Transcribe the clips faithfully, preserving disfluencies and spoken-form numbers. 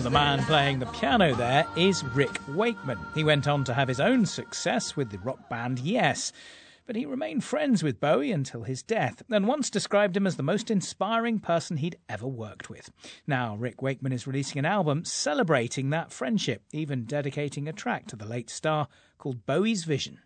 the man playing the piano there is Rick Wakeman. He went on to have his own success with the rock band Yes, but he remained friends with Bowie until his death, and once described him as the most inspiring person he'd ever worked with. Now, Rick Wakeman is releasing an album celebrating that friendship, even dedicating a track to the late star called Bowie's Vision.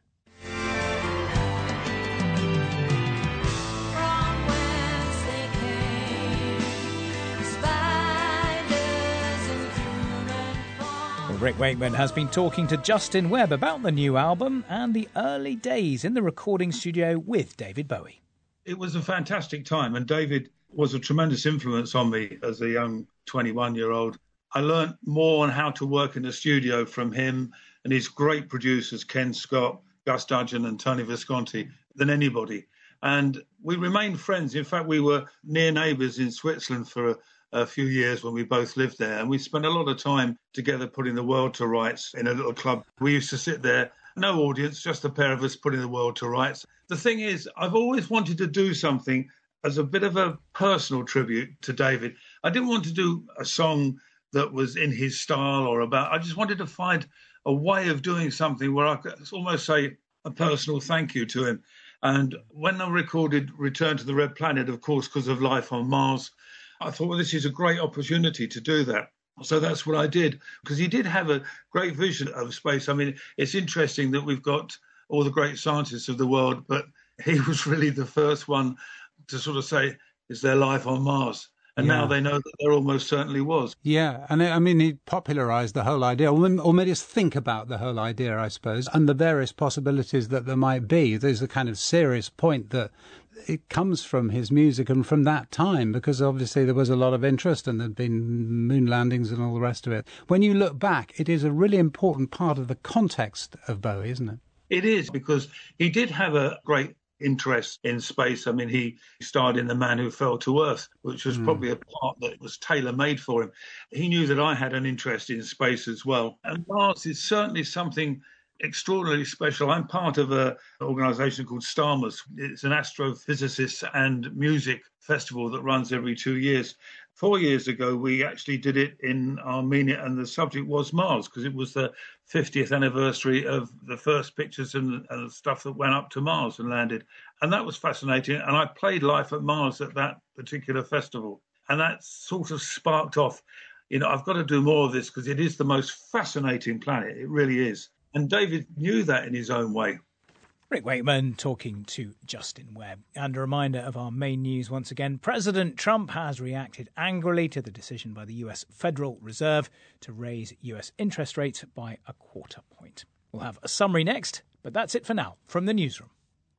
Rick Wakeman has been talking to Justin Webb about the new album and the early days in the recording studio with David Bowie. It was a fantastic time, and David was a tremendous influence on me as a young twenty-one-year-old. I learnt more on how to work in the studio from him and his great producers, Ken Scott, Gus Dudgeon and Tony Visconti, than anybody. And we remained friends. In fact, we were near neighbours in Switzerland for a a few years when we both lived there, and we spent a lot of time together putting the world to rights in a little club. We used to sit there, no audience, just a pair of us putting the world to rights. The thing is, I've always wanted to do something as a bit of a personal tribute to David. I didn't want to do a song that was in his style or about, I just wanted to find a way of doing something where I could almost say a personal thank you to him. And when I recorded Return to the Red Planet, of course, because of Life on Mars, I thought, well, this is a great opportunity to do that. So that's what I did, because he did have a great vision of space. I mean, it's interesting that we've got all the great scientists of the world, but he was really the first one to sort of say, is there life on Mars? And yeah. Now they know that there almost certainly was. Yeah, and I mean, he popularised the whole idea, or made us think about the whole idea, I suppose, and the various possibilities that there might be. There's a kind of serious point that it comes from his music and from that time, because obviously there was a lot of interest and there'd been moon landings and all the rest of it. When you look back, it is a really important part of the context of Bowie, isn't it? It is, because he did have a great interest in space. I mean, he starred in The Man Who Fell to Earth, which was mm. probably a part that was tailor-made for him. He knew that I had an interest in space as well. And Mars is certainly something extraordinarily special. I'm part of an organisation called STARMUS. It's an astrophysicists and music festival that runs every two years. Four years ago, we actually did it in Armenia, and the subject was Mars, because it was the fiftieth anniversary of the first pictures and, and stuff that went up to Mars and landed. And that was fascinating. And I played Life at Mars at that particular festival. And that sort of sparked off, you know, I've got to do more of this because it is the most fascinating planet. It really is. And David knew that in his own way. Rick Wakeman talking to Justin Webb. And a reminder of our main news once again. President Trump has reacted angrily to the decision by the U S Federal Reserve to raise U S interest rates by a quarter point. We'll have a summary next, but that's it for now from the newsroom.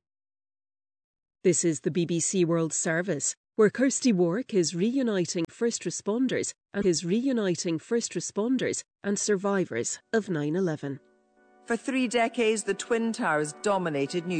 This is the B B C World Service, where Kirsty Warwick is reuniting first responders and is reuniting first responders and survivors of nine eleven. For three decades, the Twin Towers dominated news.